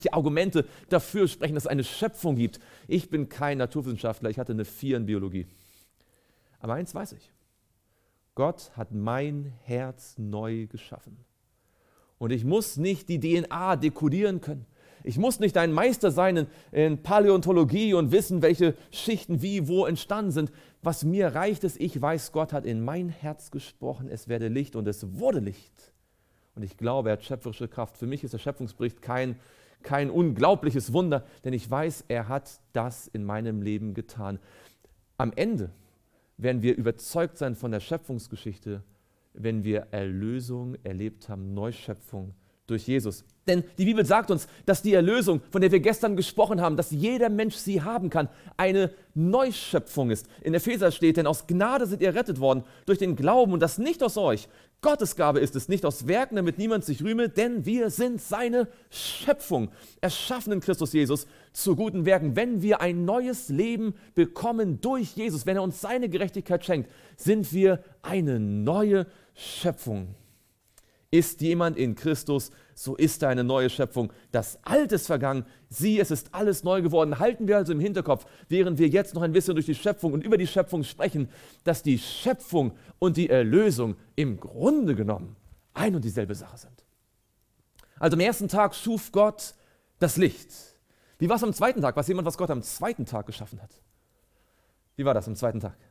Argumente dafür sprechen, dass es eine Schöpfung gibt. Ich bin kein Naturwissenschaftler, ich hatte eine 4 in Biologie. Aber eins weiß ich, Gott hat mein Herz neu geschaffen. Und ich muss nicht die DNA dekodieren können. Ich muss nicht ein Meister sein in Paläontologie und wissen, welche Schichten wie, wo entstanden sind. Was mir reicht ist, ich weiß, Gott hat in mein Herz gesprochen, es werde Licht und es wurde Licht. Und ich glaube, er hat schöpferische Kraft. Für mich ist der Schöpfungsbericht kein unglaubliches Wunder, denn ich weiß, er hat das in meinem Leben getan. Am Ende werden wir überzeugt sein von der Schöpfungsgeschichte, wenn wir Erlösung erlebt haben, Neuschöpfung durch Jesus. Denn die Bibel sagt uns, dass die Erlösung, von der wir gestern gesprochen haben, dass jeder Mensch sie haben kann, eine Neuschöpfung ist. In Epheser steht, denn aus Gnade seid ihr errettet worden, durch den Glauben und das nicht aus euch. Gottes Gabe ist es, nicht aus Werken, damit niemand sich rühme, denn wir sind seine Schöpfung, erschaffen in Christus Jesus zu guten Werken. Wenn wir ein neues Leben bekommen durch Jesus, wenn er uns seine Gerechtigkeit schenkt, sind wir eine neue Schöpfung. Ist jemand in Christus, so ist er eine neue Schöpfung. Das Alte ist vergangen, siehe, es ist alles neu geworden. Halten wir also im Hinterkopf, während wir jetzt noch ein bisschen durch die Schöpfung und über die Schöpfung sprechen, dass die Schöpfung und die Erlösung im Grunde genommen ein und dieselbe Sache sind. Also am ersten Tag schuf Gott das Licht. Wie war es am zweiten Tag? Weiß jemand, was Gott am zweiten Tag geschaffen hat? Wie war das am zweiten Tag?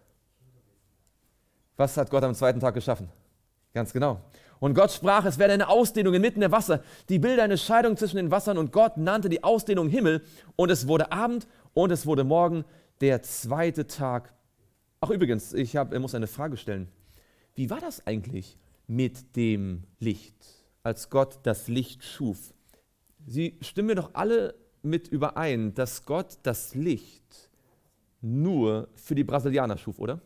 Was hat Gott am zweiten Tag geschaffen? Ganz genau. Und Gott sprach, es werde eine Ausdehnung inmitten der Wasser, die Bilder eine Scheidung zwischen den Wassern, und Gott nannte die Ausdehnung Himmel, und es wurde Abend und es wurde Morgen, der zweite Tag. Ach übrigens, ich muss eine Frage stellen. Wie war das eigentlich mit dem Licht, als Gott das Licht schuf? Sie stimmen mir doch alle mit überein, dass Gott das Licht nur für die Brasilianer schuf, oder?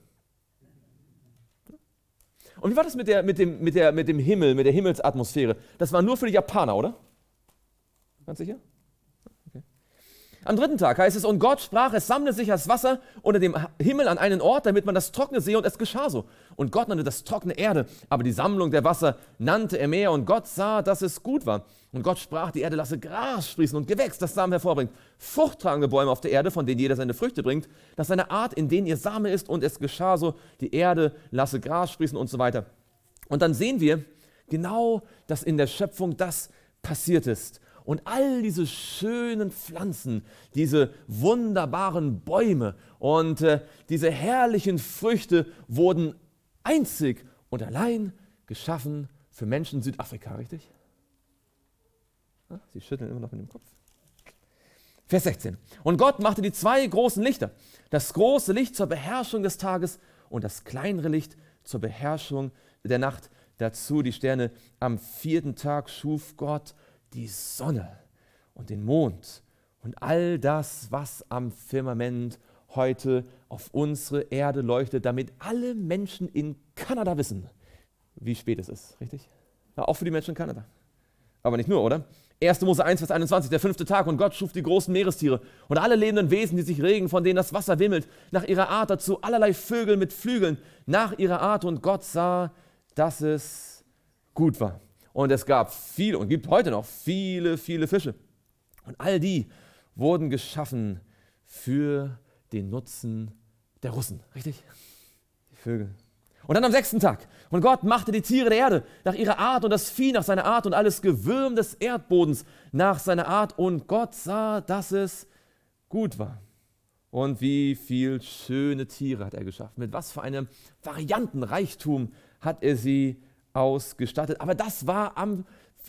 Und wie war das mit dem Himmel, mit der Himmelsatmosphäre? Das war nur für die Japaner, oder? Ganz sicher? Okay. Am dritten Tag heißt es, und Gott sprach, es sammle sich das Wasser unter dem Himmel an einen Ort, damit man das Trockene sehe, und es geschah so. Und Gott nannte das Trockene Erde, aber die Sammlung der Wasser nannte er Meer, und Gott sah, dass es gut war. Und Gott sprach, die Erde lasse Gras sprießen und Gewächs, das Samen hervorbringt, fruchttragende Bäume auf der Erde, von denen jeder seine Früchte bringt, dass seine Art, in denen ihr Same ist, und es geschah so, die Erde lasse Gras sprießen und so weiter. Und dann sehen wir genau, dass in der Schöpfung das passiert ist. Und all diese schönen Pflanzen, diese wunderbaren Bäume und diese herrlichen Früchte wurden einzig und allein geschaffen für Menschen in Südafrika, richtig? Sie schütteln immer noch mit dem Kopf. Vers 16. Und Gott machte die 2 großen Lichter, das große Licht zur Beherrschung des Tages und das kleinere Licht zur Beherrschung der Nacht. Dazu die Sterne. Am 4. Tag schuf Gott die Sonne und den Mond und all das, was am Firmament heute auf unsere Erde leuchtet, damit alle Menschen in Kanada wissen, wie spät es ist, richtig? Ja, auch für die Menschen in Kanada. Aber nicht nur, oder? 1. Mose 1, Vers 21, der 5. Tag, und Gott schuf die großen Meerestiere und alle lebenden Wesen, die sich regen, von denen das Wasser wimmelt, nach ihrer Art, dazu allerlei Vögel mit Flügeln, nach ihrer Art, und Gott sah, dass es gut war. Und es gab viele und gibt heute noch viele, viele Fische. Und all die wurden geschaffen für den Nutzen der Russen, richtig? Die Vögel. Und dann am 6. Tag, und Gott machte die Tiere der Erde nach ihrer Art und das Vieh nach seiner Art und alles Gewürm des Erdbodens nach seiner Art. Und Gott sah, dass es gut war. Und wie viel schöne Tiere hat er geschaffen. Mit was für einem Variantenreichtum hat er sie ausgestattet. Aber das war am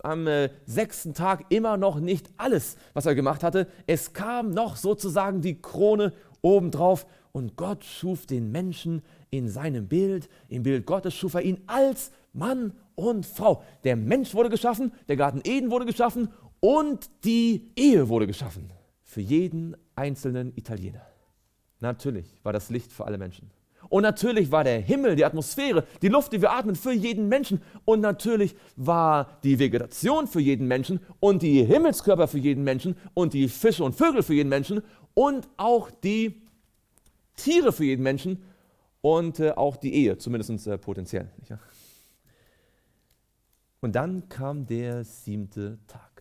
6. Tag immer noch nicht alles, was er gemacht hatte. Es kam noch sozusagen die Krone obendrauf. Und Gott schuf den Menschen in seinem Bild, im Bild Gottes schuf er ihn als Mann und Frau. Der Mensch wurde geschaffen, der Garten Eden wurde geschaffen und die Ehe wurde geschaffen. Für jeden einzelnen Italiener. Natürlich war das Licht für alle Menschen. Und natürlich war der Himmel, die Atmosphäre, die Luft, die wir atmen, für jeden Menschen. Und natürlich war die Vegetation für jeden Menschen und die Himmelskörper für jeden Menschen und die Fische und Vögel für jeden Menschen und auch die Tiere für jeden Menschen und auch die Ehe, zumindest potenziell. Nicht wahr? Und dann kam der 7. Tag.